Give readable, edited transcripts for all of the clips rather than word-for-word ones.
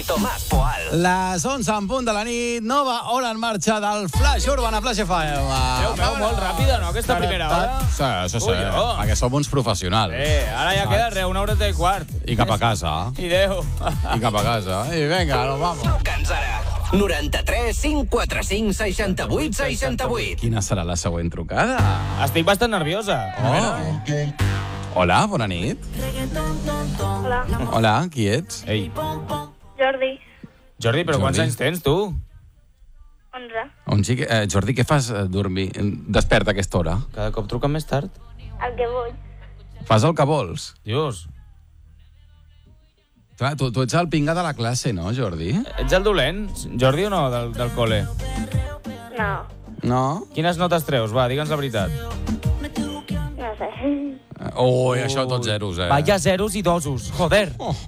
i Tomàs Poal. Les 11 en punt de la nit, nova hora en marxa del Flash Urban a Flash FM. Veu molt ràpida, no, aquesta primera hora? Sí, perquè som uns professionals. Ara ja queda res, 1h15. I cap a casa. I 10. I cap a casa. I vinga, nos vamos. Truca'ns ara. 93 545 68 68. Quina serà la següent trucada? Estic bastant nerviosa. Hola, bona nit. Hola, Hola, qui ets? Ei, Jordi, Jordi, però quants Jordi. anys tens, tu? 11. Jordi, què fas dormir? Desperta a aquesta hora. Cada cop truquen més tard. El que vull. Fas el que vols. Dios, Clar, tu ets el pinga de la classe, no, Jordi? ets el dolent, Jordi, o no, del col·le? No, No? Quines notes treus? Va, digue'ns la veritat. no sé. Ui, això tot zeros, Vaya zeros i dosos, joder.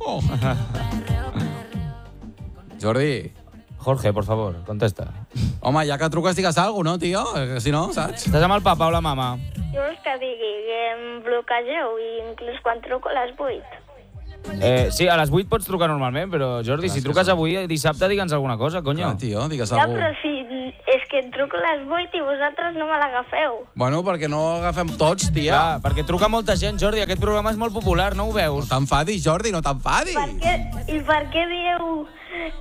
Jordi, Jorge, por favor, contesta. home, ja que truques digues alguna cosa, no, tio? Que si no, saps? Estàs amb el papa o la mama? Jo vols que digui que em bloquegeu i inclús quan truco a les 8. Sí, a les 8 pots trucar normalment, però Jordi, si truques avui, dissabte, digue'ns alguna cosa, conyo. Clar, tio, digues Ja, alguna però cosa. si és que truco a les 8 i vosaltres no me l'agafeu. Bueno, perquè no agafem tots, tia. Clar, perquè truca molta gent, Jordi, aquest programa és molt popular, no ho veus? No t'enfadis, Jordi, no t'enfadis. I per què dieu